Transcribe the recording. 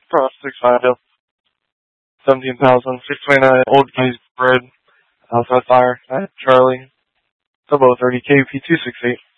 Cross 65 Hill. 17,629 Old Gettysburg Road. Outside fire at Charlie. Turbo 30 KP 268.